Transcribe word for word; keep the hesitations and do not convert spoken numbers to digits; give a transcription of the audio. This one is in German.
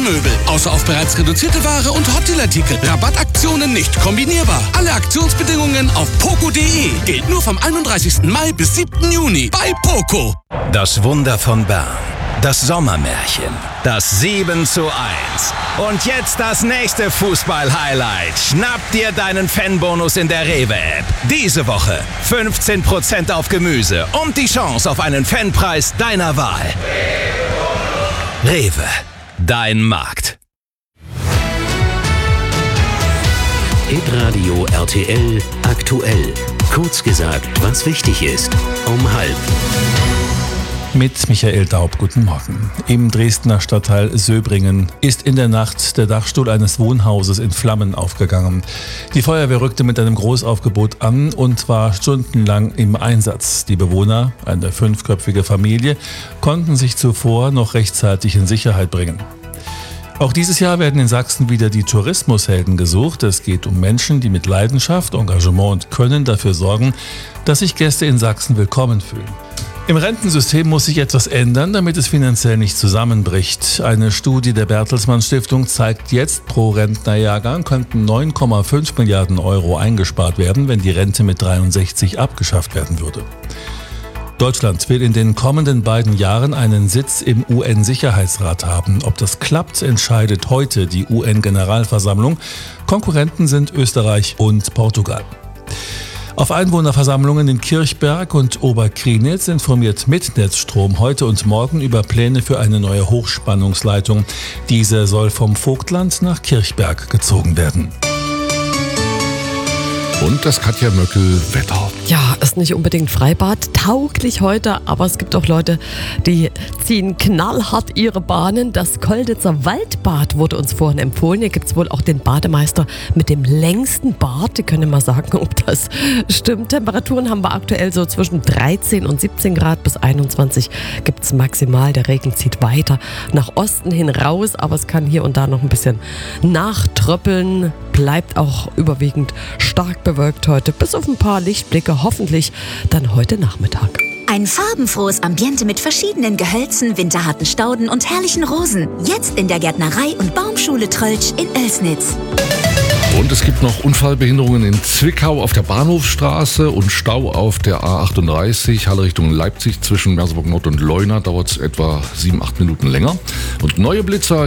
Möbel. Außer auf bereits reduzierte Ware und Hotdeal-Artikel. Rabattaktionen nicht kombinierbar. Alle Aktionsbedingungen auf poco punkt de. Gilt nur vom einunddreißigsten Mai bis siebten Juni bei Poco. Das Wunder von Bern. Das Sommermärchen. Das sieben zu eins. Und jetzt das nächste Fußball-Highlight. Schnapp dir deinen Fanbonus in der Rewe-App. Diese Woche fünfzehn Prozent auf Gemüse und die Chance auf einen Fanpreis deiner Wahl. Rewe. Dein Markt. Hitradio R T L aktuell. Kurz gesagt, was wichtig ist. Um halb. Mit Michael Daub, guten Morgen. Im Dresdner Stadtteil Söbringen ist in der Nacht der Dachstuhl eines Wohnhauses in Flammen aufgegangen. Die Feuerwehr rückte mit einem Großaufgebot an und war stundenlang im Einsatz. Die Bewohner, eine fünfköpfige Familie, konnten sich zuvor noch rechtzeitig in Sicherheit bringen. Auch dieses Jahr werden in Sachsen wieder die Tourismushelden gesucht. Es geht um Menschen, die mit Leidenschaft, Engagement und Können dafür sorgen, dass sich Gäste in Sachsen willkommen fühlen. Im Rentensystem muss sich etwas ändern, damit es finanziell nicht zusammenbricht. Eine Studie der Bertelsmann Stiftung zeigt jetzt, pro Rentnerjahrgang könnten neun Komma fünf Milliarden Euro eingespart werden, wenn die Rente mit dreiundsechzig abgeschafft werden würde. Deutschland will in den kommenden beiden Jahren einen Sitz im U N-Sicherheitsrat haben. Ob das klappt, entscheidet heute die U N-Generalversammlung. Konkurrenten sind Österreich und Portugal. Auf Einwohnerversammlungen in Kirchberg und Oberkrienitz informiert Mitnetzstrom heute und morgen über Pläne für eine neue Hochspannungsleitung. Diese soll vom Vogtland nach Kirchberg gezogen werden. Und das Katja Möckel Wetter. Ja, ist nicht unbedingt Freibad tauglich heute, aber es gibt auch Leute, die ziehen knallhart ihre Bahnen. Das Kolditzer Waldbad wurde uns vorhin empfohlen. Hier gibt es wohl auch den Bademeister mit dem längsten Bad. Die können mal sagen, ob das stimmt. Temperaturen haben wir aktuell so zwischen dreizehn und siebzehn Grad, bis einundzwanzig gibt es maximal. Der Regen zieht weiter nach Osten hin raus, aber es kann hier und da noch ein bisschen nachtröppeln. Bleibt auch überwiegend stark bewölkt heute, bis auf ein paar Lichtblicke, hoffentlich dann heute Nachmittag. Ein farbenfrohes Ambiente mit verschiedenen Gehölzen, winterharten Stauden und herrlichen Rosen. Jetzt in der Gärtnerei und Baumschule Tröltsch in Oelsnitz. Und es gibt noch Unfallbehinderungen in Zwickau auf der Bahnhofstraße und Stau auf der A achtunddreißig, Halle Richtung Leipzig zwischen Merseburg Nord und Leuna, dauert es etwa sieben, acht Minuten länger. Und neue Blitzer